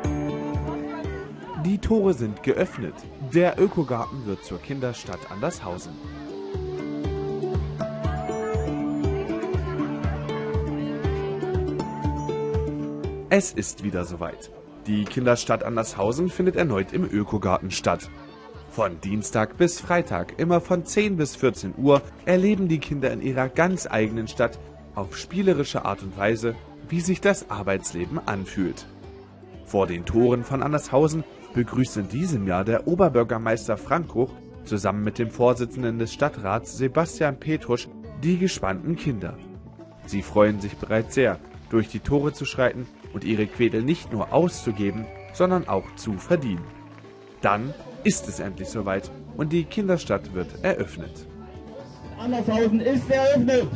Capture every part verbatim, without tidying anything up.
Die Tore sind geöffnet. Der Ökogarten wird zur Kinderstadt Andershausen. Es ist wieder soweit. Die Kinderstadt Andershausen findet erneut im Ökogarten statt. Von Dienstag bis Freitag, immer von zehn bis vierzehn Uhr, erleben die Kinder in ihrer ganz eigenen Stadt auf spielerische Art und Weise, wie sich das Arbeitsleben anfühlt. Vor den Toren von Andershausen begrüßt in diesem Jahr der Oberbürgermeister Frank Hoch zusammen mit dem Vorsitzenden des Stadtrats Sebastian Petrusch die gespannten Kinder. Sie freuen sich bereits sehr, durch die Tore zu schreiten und ihre Quedel nicht nur auszugeben, sondern auch zu verdienen. Dann ist es endlich soweit und die Kinderstadt wird eröffnet. Andershausen ist eröffnet!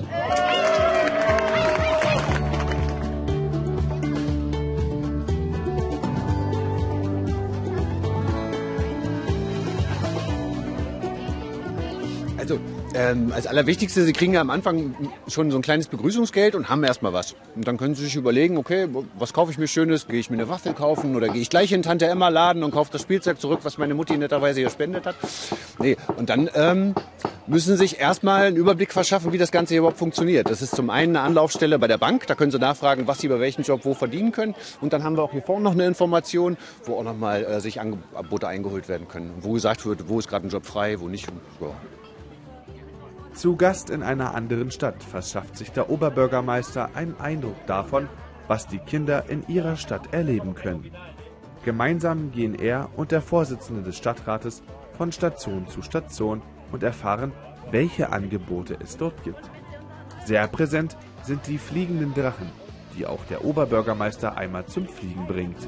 Also ähm, als Allerwichtigste, Sie kriegen ja am Anfang schon so ein kleines Begrüßungsgeld und haben erstmal was. Und dann können Sie sich überlegen, okay, was kaufe ich mir Schönes? Gehe ich mir eine Waffel kaufen oder gehe ich gleich in Tante Emma Laden und kaufe das Spielzeug zurück, was meine Mutti netterweise hier spendet hat? Nee, und dann ähm, müssen Sie sich erstmal einen Überblick verschaffen, wie das Ganze hier überhaupt funktioniert. Das ist zum einen eine Anlaufstelle bei der Bank, da können Sie nachfragen, was Sie bei welchem Job wo verdienen können. Und dann haben wir auch hier vorne noch eine Information, wo auch nochmal äh, sich Angebote eingeholt werden können. Wo gesagt wird, wo ist gerade ein Job frei, wo nicht. Und, ja. Zu Gast in einer anderen Stadt verschafft sich der Oberbürgermeister einen Eindruck davon, was die Kinder in ihrer Stadt erleben können. Gemeinsam gehen er und der Vorsitzende des Stadtrates von Station zu Station und erfahren, welche Angebote es dort gibt. Sehr präsent sind die fliegenden Drachen, die auch der Oberbürgermeister einmal zum Fliegen bringt.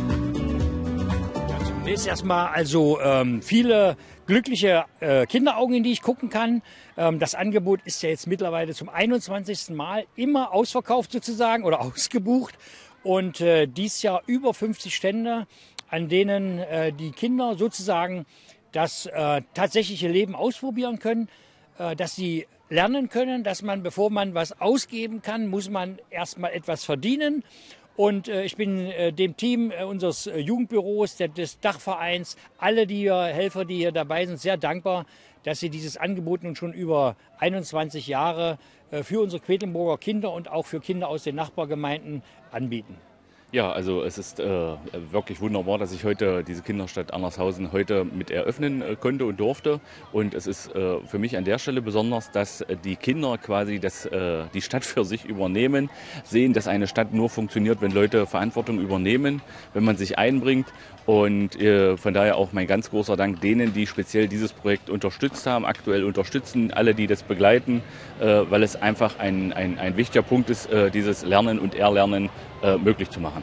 Zunächst erstmal also ähm, viele glückliche äh, Kinderaugen, in die ich gucken kann. Ähm, das Angebot ist ja jetzt mittlerweile zum einundzwanzigsten Mal immer ausverkauft sozusagen oder ausgebucht. Und äh, dies Jahr über fünfzig Stände, an denen äh, die Kinder sozusagen das äh, tatsächliche Leben ausprobieren können, äh, dass sie lernen können, dass man, bevor man was ausgeben kann, muss man erstmal etwas verdienen. Und äh, ich bin äh, dem Team äh, unseres äh, Jugendbüros, der, des Dachvereins, alle die hier, Helfer, die hier dabei sind, sehr dankbar, dass sie dieses Angebot nun schon über einundzwanzig Jahre äh, für unsere Quedlinburger Kinder und auch für Kinder aus den Nachbargemeinden anbieten. Ja, also es ist äh, wirklich wunderbar, dass ich heute diese Kinderstadt Andershausen heute mit eröffnen äh, konnte und durfte. Und es ist äh, für mich an der Stelle besonders, dass äh, die Kinder quasi das, äh, die Stadt für sich übernehmen, sehen, dass eine Stadt nur funktioniert, wenn Leute Verantwortung übernehmen, wenn man sich einbringt. Und äh, von daher auch mein ganz großer Dank denen, die speziell dieses Projekt unterstützt haben, aktuell unterstützen, alle, die das begleiten, äh, weil es einfach ein, ein, ein wichtiger Punkt ist, äh, dieses Lernen und Erlernen äh, möglich zu machen.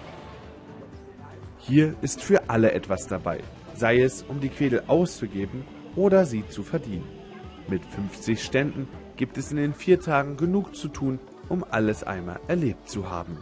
Hier ist für alle etwas dabei, sei es um die Quedel auszugeben oder sie zu verdienen. Mit fünfzig Ständen gibt es in den vier Tagen genug zu tun, um alles einmal erlebt zu haben.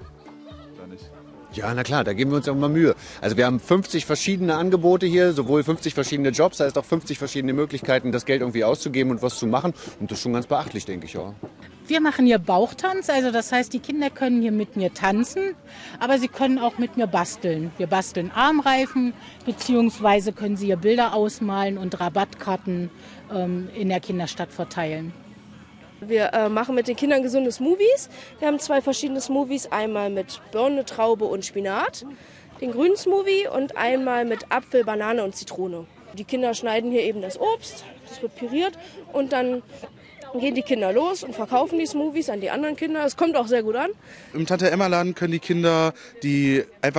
Ja, na klar, da geben wir uns auch mal Mühe. Also wir haben fünfzig verschiedene Angebote hier, sowohl fünfzig verschiedene Jobs, da ist auch fünfzig verschiedene Möglichkeiten, das Geld irgendwie auszugeben und was zu machen. Und das ist schon ganz beachtlich, denke ich, ja. Wir machen hier Bauchtanz, also das heißt, die Kinder können hier mit mir tanzen, aber sie können auch mit mir basteln. Wir basteln Armreifen, beziehungsweise können sie hier Bilder ausmalen und Rabattkarten ähm, in der Kinderstadt verteilen. Wir äh, machen mit den Kindern gesunde Smoothies. Wir haben zwei verschiedene Smoothies, einmal mit Birne, Traube und Spinat, den grünen Smoothie und einmal mit Apfel, Banane und Zitrone. Die Kinder schneiden hier eben das Obst, das wird püriert und dann gehen die Kinder los und verkaufen die Smoothies an die anderen Kinder. Es kommt auch sehr gut an. Im Tante Emma Laden können die Kinder die einfach